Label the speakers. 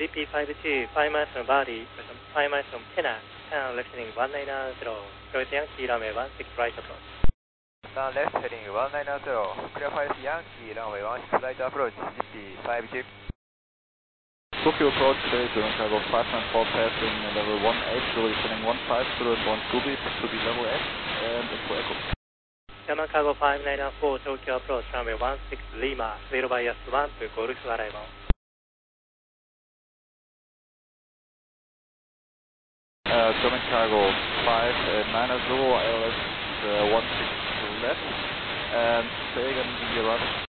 Speaker 1: ZP52, 5 miles from Bali, 5 miles from Tena, turn left heading 190, Croatia Yankee, runway 16 right approach.
Speaker 2: Turn left heading 190, clear 5 Yankee, runway 16 right approach, ZP52.
Speaker 3: Tokyo approach, German cargo 594 passing level 18, so descending 150 and 12 beep to be level S and info echo.
Speaker 1: German cargo 594, Tokyo approach, runway 16 Lima, clear bias 1 to Golf arrival.
Speaker 3: German cargo 590, ILS 16 left, and say again the run.